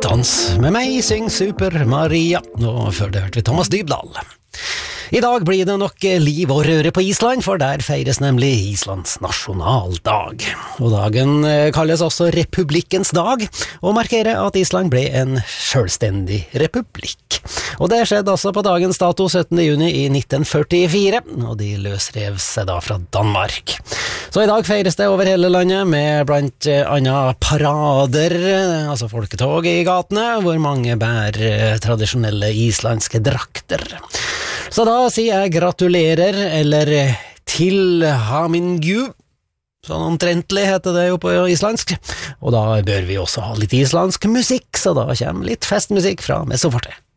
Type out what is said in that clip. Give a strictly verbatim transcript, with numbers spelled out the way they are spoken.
Dans med meg syng Super Maria, og før det hørte vi Thomas Dybdahl. I dag blir det nok liv og røre på Island, for der feires nemlig Islands nasjonaldag. Og dagen kalles også Republikkens dag, og markerer at Island ble en selvstendig republikk. Og det skjedde altså på dagens dato syttende juni i nitten førtifire, og de løsrev seg da fra Danmark. Så i dag feires det over hele landet med blant annet parader, altså folketog i gatene, hvor mange bærer tradisjonelle islandske drakter. Så da sier jeg gratulerer, eller til hamingju, sånn omtrentlig heter det jo på islandsk. Og da bør vi også ha litt islandsk musikk, så da kommer litt festmusikk fra Messoforte.